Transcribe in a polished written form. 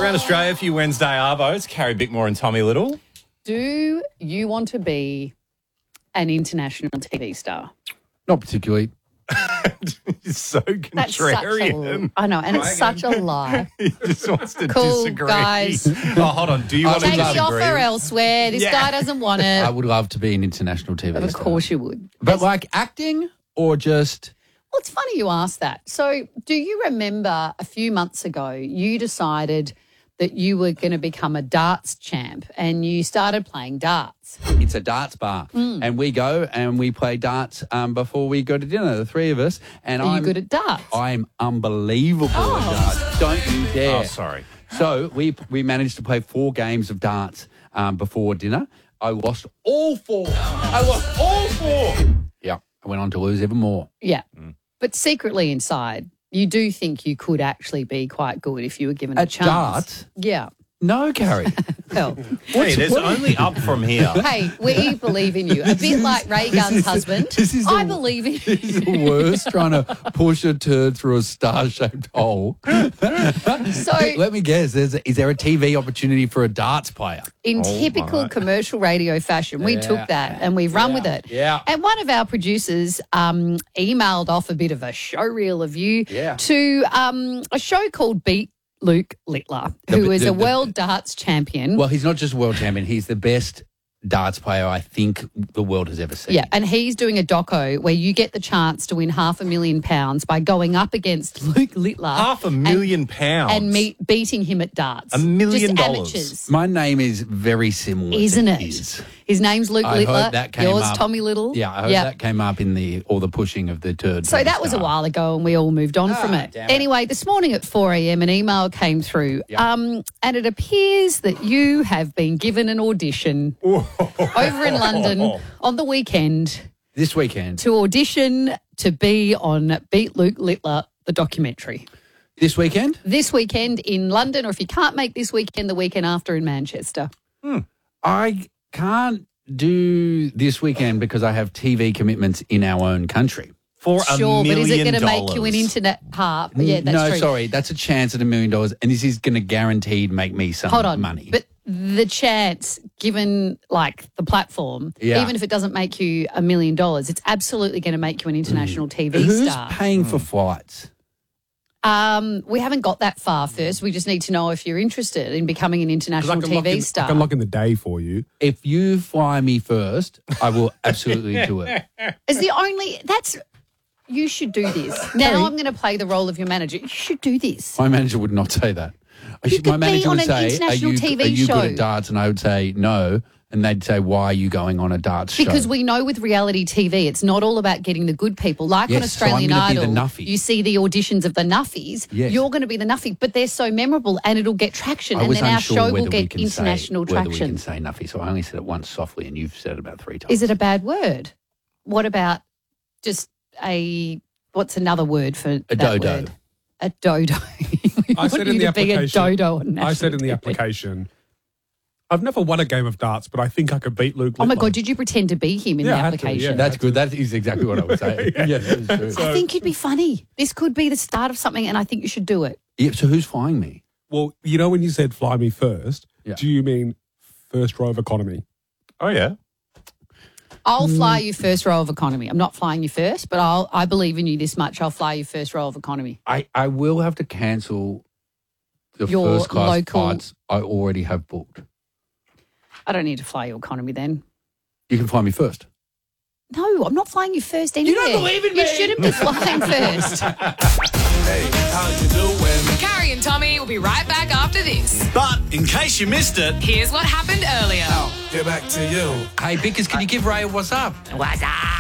around Australia for your Wednesday Arvos. Carrie Bickmore and Tommy Little. Do you want to be an international TV star? Not particularly. He's so That's such contrarian. I know, and it's such a lie. He just wants to Cool, disagree. guys. Oh, hold on. Do you want to Take the disagree? offer elsewhere. This guy doesn't want it. I would love to be an international TV Of star. course you would. But like acting or just... Well, it's funny you ask that. So do you remember a few months ago you decided that you were going to become a darts champ and you started playing darts? It's a darts bar, and we go and we play darts before we go to dinner, the three of us. And Are I'm you good at darts? I'm unbelievable at darts. Don't you dare. Oh, sorry. So we managed to play 4 games of darts before dinner. I lost all 4. Yeah, I went on to lose even more. Yeah. But secretly inside, you do think you could actually be quite good if you were given a At chance. darts? Yeah. No, Carrie. Well, Hey, there's only up from here. hey, we believe in you. A bit like Ray Gunn's husband. I believe in This is you. the worst, trying to push a turd through a star-shaped hole. So Let me guess, is there a TV opportunity for a darts player? in typical commercial radio fashion, we took that and we've run with it. Yeah. And one of our producers emailed off a bit of a show reel of you Yeah. to a show called Beat Luke Littler, who is a world darts champion. Well, he's not just world champion, he's the best darts player I think the world has ever seen. Yeah, and he's doing a doco where you get the chance to win £500,000 by going up against Luke Littler. £500,000. And beating him at darts. $1 million. Just amateurs. My name is very similar Isn't to it? his. His name's Luke I Littler. hope that came Yours, up. Tommy Little. Yeah, I hope that came up in all the pushing of the turd. So that was a while ago and we all moved on from it. damn it. Anyway, this morning at 4 a.m. an email came through and it appears that you have been given an audition over in London on the weekend This weekend. to audition to be on Beat Luke Littler, the documentary. This weekend? This weekend in London, or if you can't make this weekend, the weekend after in Manchester. I can't do this weekend because I have TV commitments in our own country. For $1 Sure, million. but is it going to make you an internet part? Yeah, that's no, true. sorry, that's a chance at $1 million, and this is going to guaranteed make me some Hold on. money. But the chance, given like the platform, Yeah. even if it doesn't make you $1 million, it's absolutely going to make you an international TV Who's star. paying for flights? We haven't got that far first. We just need to know if you're interested in becoming an international TV star. I can lock in the day for you. If you fly me first, I will absolutely do it. Is the only you should do this. Now I'm going to play the role of your manager. You should do this. My manager would not say that. You could My be manager on would an say, international TV are you show. good at darts? And I would say, no. And they'd say, why are you going on a darts show? Because we know with reality TV, it's not all about getting the good people. Like on Yes, so I'm Australian gonna be Idol, the nuffie. you see the auditions of the nuffies. Yes. You're going to be the nuffie, but they're so memorable and it'll get traction. I And was then our unsure show whether will we get can international say, whether we traction. can say nuffy, so I only said it once softly, and you've said it about 3 times. Is it a bad word? What about just what's another word for A that dodo. word? A dodo. I said in the to be a application. dodo on I said in the national TV. application. I've never won a game of darts, but I think I could beat Luke. Oh my Littler. God, did you pretend to be him in Yeah, the I had to, application? yeah. That's good. That is exactly what I would say. Yeah, that is true. I think you'd be funny. This could be the start of something and I think you should do it. Yeah, so who's flying me? Well, you know when you said fly me first, Yeah. do you mean first row of economy? Oh, yeah. I'll fly you first row of economy. I'm not flying you first, but I believe in you this much. I'll fly you first row of economy. I will have to cancel the Your first class local- flights I already have booked. I don't need to fly you economy then. You can fly me first. No, I'm not flying you first anyway. don't believe in You me? shouldn't be flying first. Carrie and Tommy will be right back after this. But in case you missed it, Here's what happened earlier. get back to you. Hey, Bickers, can you give Ray a what's up? What's up?